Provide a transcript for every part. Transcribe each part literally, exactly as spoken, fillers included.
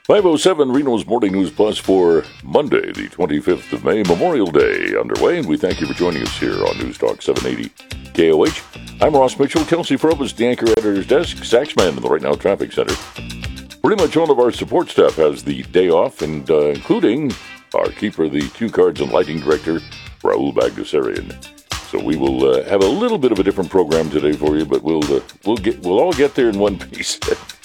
five oh seven Reno's Morning News Plus for Monday, the twenty-fifth of May, Memorial Day underway, and we thank you for joining us here on News Talk seven eighty K O H. I'm Ross Mitchell, Kelsey Frobus, the anchor editor's desk, Saxman in the Right Now Traffic Center. Pretty much all of our support staff has the day off, and uh, including our keeper, the cue cards and lighting director, Raul Bagdasarian. So we will uh, have a little bit of a different program today for you, but we'll uh, we'll get we'll all get there in one piece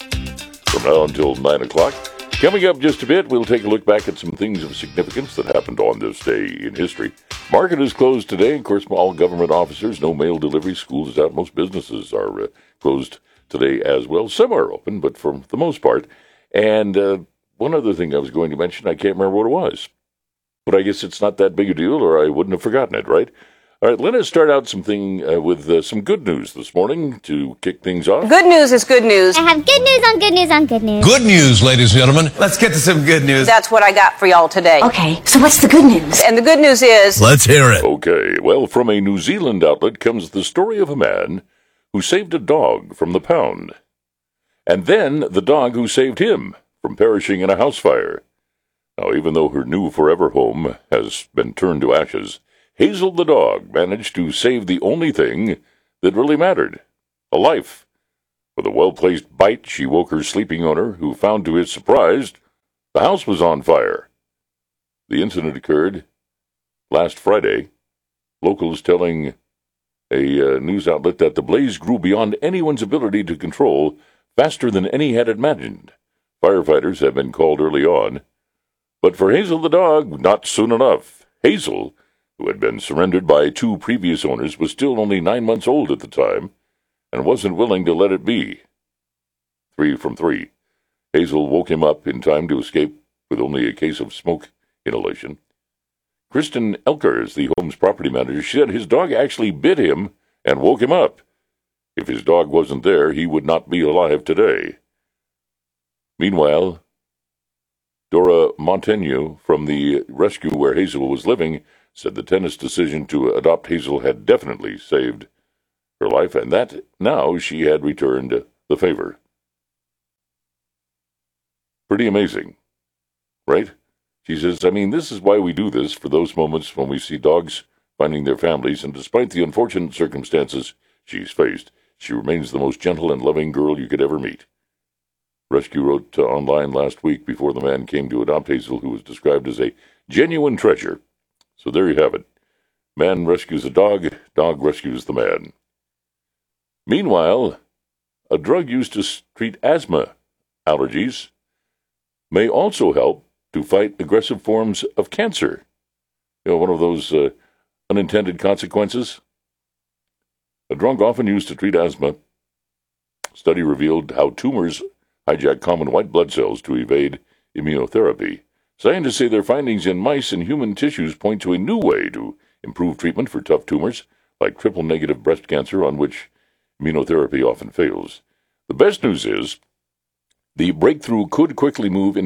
from now until nine o'clock. Coming up just a bit, we'll take a look back at some things of significance that happened on this day in history. Market is closed today. Of course, all government officers, no mail delivery, schools out. Most businesses are uh, closed today as well. Some are open, but for the most part. And uh, one other thing I was going to mention, I can't remember what it was. But I guess it's not that big a deal, or I wouldn't have forgotten it, right? All right, let us start out something uh, with uh, some good news this morning to kick things off. Good news is good news. I have good news on good news on good news. Good news, ladies and gentlemen. Let's get to some good news. That's what I got for y'all today. Okay, so what's the good news? And the good news is... Let's hear it. Okay, well, from a New Zealand outlet comes the story of a man who saved a dog from the pound. And then the dog who saved him from perishing in a house fire. Now, even though her new forever home has been turned to ashes, Hazel the dog managed to save the only thing that really mattered, a life. With a well-placed bite, she woke her sleeping owner, who found to his surprise the house was on fire. The incident occurred last Friday. Locals telling a uh, news outlet that the blaze grew beyond anyone's ability to control, faster than any had imagined. Firefighters have been called early on. But for Hazel the dog, not soon enough. Hazel, who had been surrendered by two previous owners, was still only nine months old at the time and wasn't willing to let it be. Three from three. Hazel woke him up in time to escape with only a case of smoke inhalation. Kristen Elker is the home's property manager. She said his dog actually bit him and woke him up. If his dog wasn't there, he would not be alive today. Meanwhile, Dora Montaigne from the rescue where Hazel was living said the tenant's decision to adopt Hazel had definitely saved her life, and that now she had returned the favor. Pretty amazing, right? She says, I mean, this is why we do this, for those moments when we see dogs finding their families, and despite the unfortunate circumstances she's faced, she remains the most gentle and loving girl you could ever meet. Rescue wrote uh, online last week before the man came to adopt Hazel, who was described as a genuine treasure. So there you have it. Man rescues a dog, dog rescues the man. Meanwhile, a drug used to treat asthma allergies may also help to fight aggressive forms of cancer. You know, one of those uh, unintended consequences. A drug often used to treat asthma. Study revealed how tumors hijack common white blood cells to evade immunotherapy. Scientists say their findings in mice and human tissues point to a new way to improve treatment for tough tumors, like triple-negative breast cancer, on which immunotherapy often fails. The best news is the breakthrough could quickly move into